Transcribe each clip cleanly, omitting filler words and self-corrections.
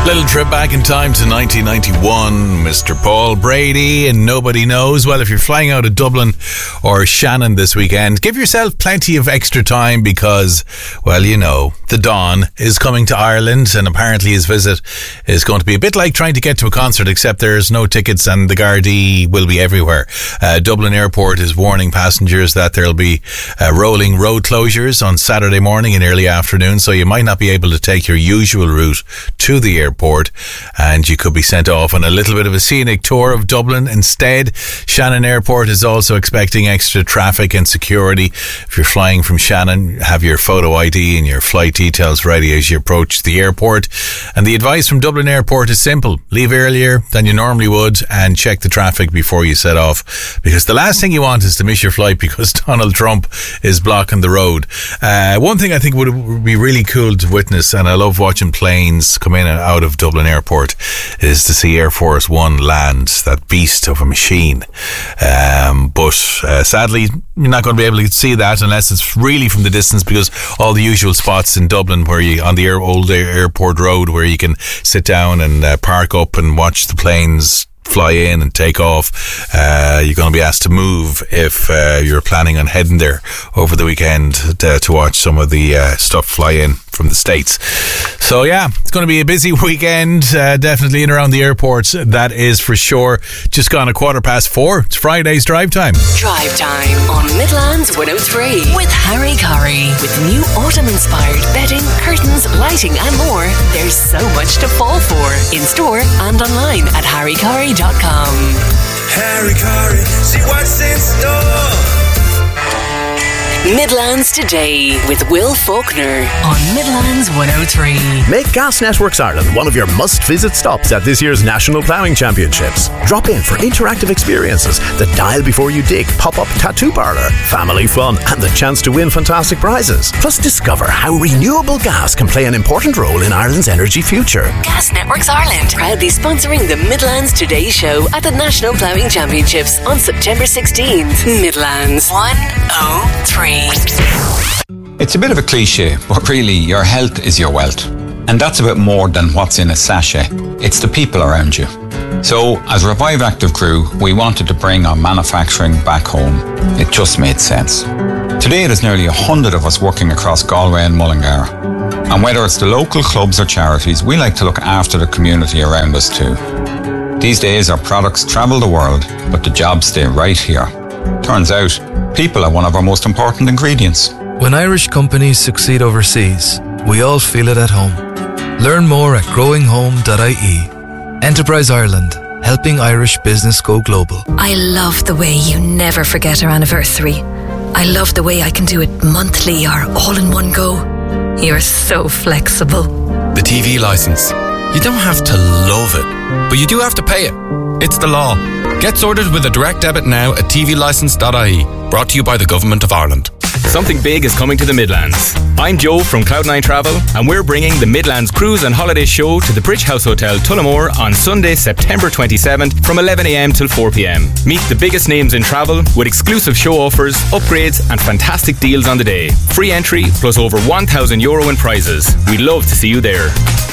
Little trip back in time to 1991, Mr. Paul Brady and Nobody Knows. Well, if you're flying out of Dublin or Shannon this weekend, give yourself plenty of extra time because, well, you know, the Don is coming to Ireland and apparently his visit is going to be a bit like trying to get to a concert, except there's no tickets and the Gardaí will be everywhere. Dublin Airport is warning passengers that there'll be rolling road closures on Saturday morning and early afternoon, so you might not be able to take your usual route to the airport, and you could be sent off on a little bit of a scenic tour of Dublin instead. Shannon Airport is also expecting extra traffic and security. If you're flying from Shannon, have your photo ID and your flight details ready as you approach the airport. And the advice from Dublin Airport is simple: leave earlier than you normally would and check the traffic before you set off, because the last thing you want is to miss your flight because Donald Trump is blocking the road. One thing I think would be really cool to witness, and I love watching planes come in and out of Dublin Airport, is to see Air Force One land, that beast of a machine. But sadly, you're not going to be able to see that unless it's really from the distance, because all the usual spots in Dublin where you, on the old airport road, where you can sit down and park up and watch the planes fly in and take off, you're going to be asked to move if you're planning on heading there over the weekend to watch some of the stuff fly in from the States. So yeah, it's going to be a busy weekend, definitely in around the airports, that is for sure. Just gone 4:15. It's Friday's Drive Time. Drive Time on Midlands 103 with Harry Curry. With new autumn-inspired bedding, curtains, lighting and more, there's so much to fall for. In store and online at harrycurry.com. Harry Curry, see what's in store. Midlands Today with Will Faulkner on Midlands 103. Make Gas Networks Ireland one of your must-visit stops at this year's National Ploughing Championships. Drop in for interactive experiences, the Dial Before You Dig pop-up tattoo parlour, family fun and the chance to win fantastic prizes. Plus discover how renewable gas can play an important role in Ireland's energy future. Gas Networks Ireland, proudly sponsoring the Midlands Today show at the National Ploughing Championships on September 16th. Midlands 103. It's a bit of a cliche, but really your health is your wealth. And that's a bit more than what's in a sachet. It's the people around you. So, as Revive Active Crew, we wanted to bring our manufacturing back home. It just made sense. Today there's nearly 100 of us working across Galway and Mullingar. And whether it's the local clubs or charities, we like to look after the community around us too. These days our products travel the world, but the jobs stay right here. Turns out, people are one of our most important ingredients. When Irish companies succeed overseas, we all feel it at home. Learn more at growinghome.ie. Enterprise Ireland, helping Irish business go global. I love the way you never forget our anniversary. I love the way I can do it monthly or all in one go. You're so flexible. The TV licence. You don't have to love it, but you do have to pay it. It's the law. Get sorted with a direct debit now at tvlicence.ie. Brought to you by the Government of Ireland. Something big is coming to the Midlands. I'm Joe from Cloud9 Travel, and we're bringing the Midlands Cruise and Holiday Show to the Bridge House Hotel, Tullamore on Sunday, September 27th from 11am till 4pm. Meet the biggest names in travel with exclusive show offers, upgrades and fantastic deals on the day. Free entry plus over €1,000 in prizes. We'd love to see you there.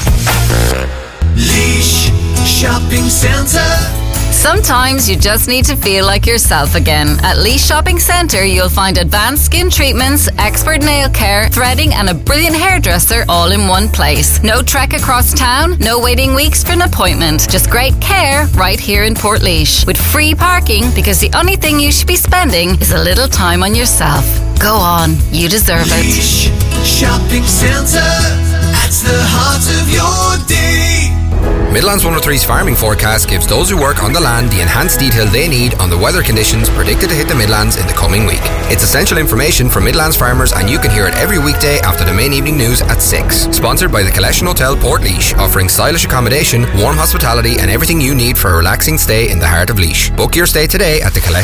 Laois Shopping Centre. Sometimes you just need to feel like yourself again. At Laois Shopping Centre, you'll find advanced skin treatments, expert nail care, threading and a brilliant hairdresser all in one place. No trek across town, no waiting weeks for an appointment. Just great care right here in Portlaoise. With free parking, because the only thing you should be spending is a little time on yourself. Go on, you deserve it. Laois Shopping Centre, at the heart of your day. Midlands 103's farming forecast gives those who work on the land the enhanced detail they need on the weather conditions predicted to hit the Midlands in the coming week. It's essential information for Midlands farmers, and you can hear it every weekday after the main evening news at 6. Sponsored by the Collection Hotel Portlaoise, offering stylish accommodation, warm hospitality and everything you need for a relaxing stay in the heart of Laois. Book your stay today at the Collection